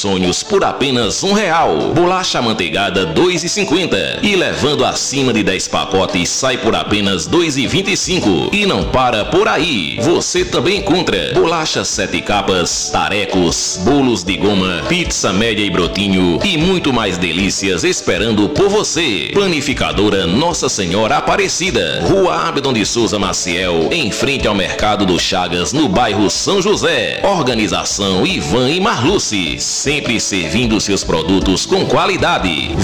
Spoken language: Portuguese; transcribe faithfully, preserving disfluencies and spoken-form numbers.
sonhos por apenas um real. Bolacha amanteigada dois e cinquenta e levando acima de dez pacotes sai por apenas dois e vinte e cinco. E não para por aí. Você também encontra bolacha sete capas, tarecos, bolos de goma, pizza média e brotinho e muito mais delícias esperando por você. Planificadora Nossa Senhora Aparecida, Rua Abdon de Souza Maciel, em frente ao Mercado do Chagas, no bairro São José. Organização Ivan e Marluce, sempre servindo seus produtos com qualidade.